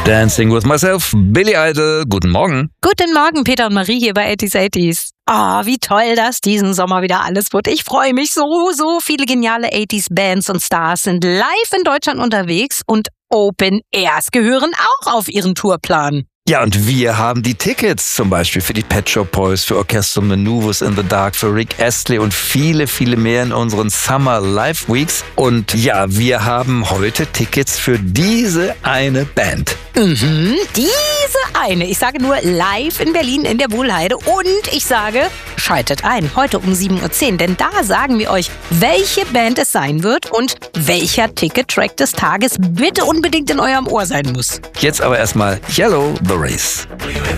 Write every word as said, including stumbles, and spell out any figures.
Dancing with Myself, Billy Idol. Guten Morgen. Guten Morgen, Peter und Marie hier bei achtzig achtzig. Oh, wie toll das diesen Sommer wieder alles wird. Ich freue mich so, so viele geniale achtziger-Bands und Stars sind live in Deutschland unterwegs und Open Airs gehören auch auf ihren Tourplan. Ja, und wir haben die Tickets zum Beispiel für die Pet Shop Boys, für Orchester Maneuvers in the Dark, für Rick Astley und viele, viele mehr in unseren Summer Live Weeks. Und ja, wir haben heute Tickets für diese eine Band. Mhm, diese eine. Ich sage nur live in Berlin in der Wohlheide und ich sage, schaltet ein, heute um sieben Uhr zehn, denn da sagen wir euch, welche Band es sein wird und welcher Ticket-Track des Tages bitte unbedingt in eurem Ohr sein muss. Jetzt aber erstmal Yellow, The Race.